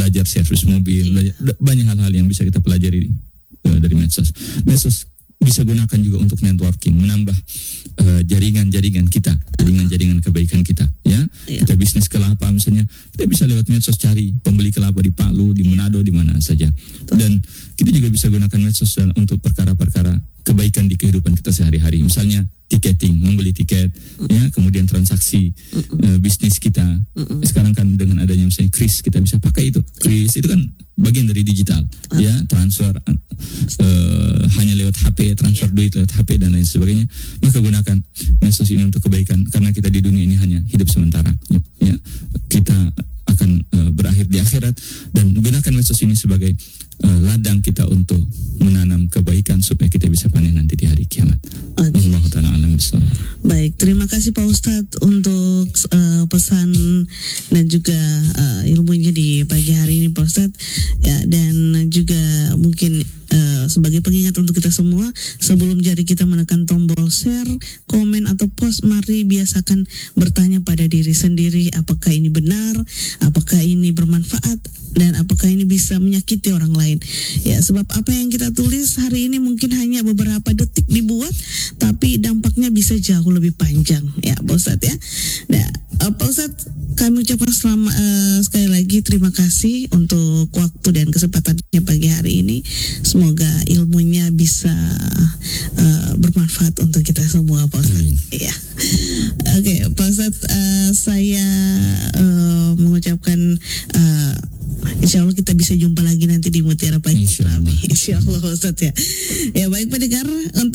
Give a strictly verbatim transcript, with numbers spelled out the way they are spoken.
belajar servis mobil, belajar, banyak hal-hal yang bisa kita pelajari uh, dari medsos. Medsos bisa gunakan juga untuk networking, menambah uh, jaringan-jaringan kita, jaringan-jaringan kebaikan kita, ya. Yeah. Kita bisnis kelapa misalnya, kita bisa lewat medsos cari pembeli kelapa di Palu, di Manado, di mana saja. Dan kita juga bisa gunakan medsos untuk perkara-perkara kebaikan di kehidupan kita sehari-hari. Misalnya tiketing, membeli tiket, mm. ya, kemudian transaksi uh, bisnis kita. Mm-mm. Sekarang kan dengan adanya misalnya kris, kita bisa pakai itu. Kris itu kan bagian dari digital, uh. ya, transfer uh, hanya lewat H P, transfer yeah. duit lewat H P dan lain sebagainya. Maka gunakan medsos ini untuk kebaikan, karena kita di dunia ini hanya hidup sementara, ya. Kita akan uh, berakhir di akhirat, dan gunakan medsos ini sebagai uh, ladang kita untuk menanam kebaikan supaya kita bisa panen nanti di hari kiamat. Okay. Allah Ta'ala alam bisawab. Baik, terima kasih Pak Ustadz untuk uh, pesan dan juga uh, ilmunya di pagi hari ini Pak Ustadz, ya, dan juga mungkin uh, sebagai pengingat untuk kita semua, sebelum jari kita menekan tombol share, komen atau post, mari biasakan bertanya pada diri sendiri, apakah ini benar, apakah ini bermanfaat, dan apakah ini bisa menyakiti orang lain. Ya, sebab apa yang kita tulis hari ini mungkin hanya beberapa detik dibuat, tapi dampaknya bisa jauh lebih panjang, ya Pak Ustadz, ya. Nah, uh, Pak Ustadz, kami ucapkan selama, uh, sekali lagi terima kasih untuk waktu dan kesempatannya pagi hari ini. Semoga ilmunya bisa uh, bermanfaat untuk kita semua, Pak Ustadz. Iya. Oke, okay, Pak Ustadz, uh, saya uh, mengucapkan uh, insya Allah kita bisa jumpa lagi nanti di Mutiara Pagi. Insya Allah. Insya Allah Ustadz, ya. Ya baik pendengar.